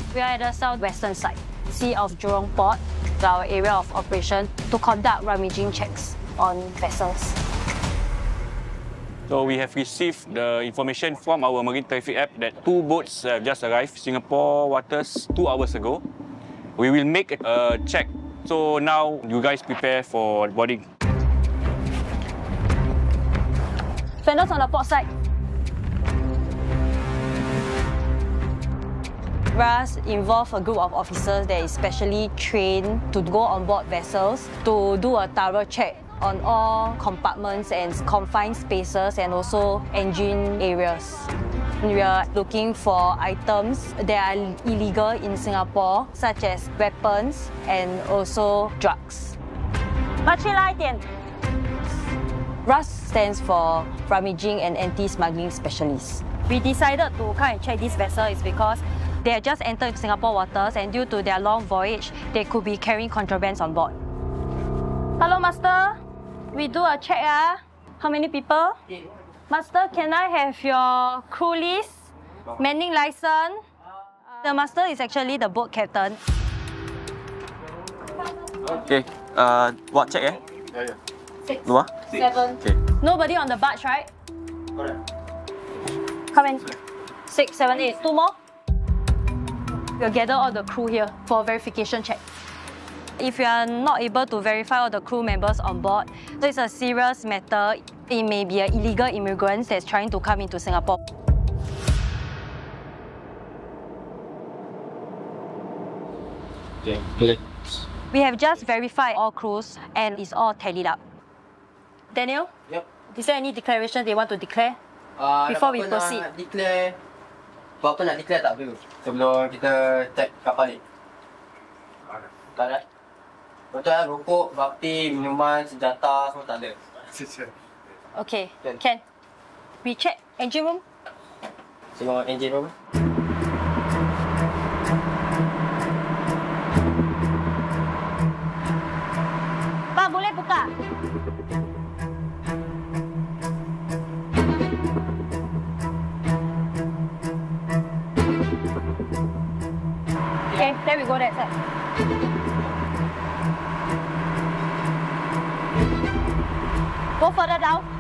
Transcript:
We are at the southwestern side, Sea of Jurong Port, our area of operation, to conduct rummaging checks on vessels. So we have received the information from our Marine Traffic app that 2 boats have just arrived Singapore waters 2 hours ago. We will make a check. So now you guys prepare for boarding. Fenders on the port side. RAS involve a group of officers that is specially trained to go on board vessels to do a thorough check on all compartments and confined spaces and also engine areas. We are looking for items that are illegal in Singapore, such as weapons and also drugs. RAS stands for Rummaging and Anti-Smuggling Specialists. We decided to come and check this vessel is because they have just entered Singapore waters and due to their long voyage, they could be carrying contrabands on board. Hello, Master. We do a check. How many people? Master, can I have your crew list, manning license? The master is actually the boat captain. Okay, what check? Yeah. 6, Dua? 7. Okay. Nobody on the barge, right? Correct. Come in. 6, 7, 8. 2 more. We'll gather all the crew here for verification check. If you are not able to verify all the crew members on board, so it's a serious matter. It may be an illegal immigrant that's trying to come into Singapore. Okay. We have just verified all crews and it's all tallied up. Daniel? Yep. Is there any declaration they want to declare? Before we proceed. Apa-apa nak declare tak dulu sebelum kita check kapal ni? Tak ada? Betul, rokok, bapti, minuman, senjata semua tak ada. Okay, Ken. We check engine room. Tengok engine room. Pak, boleh buka? Okay, then we go that side. Go further down.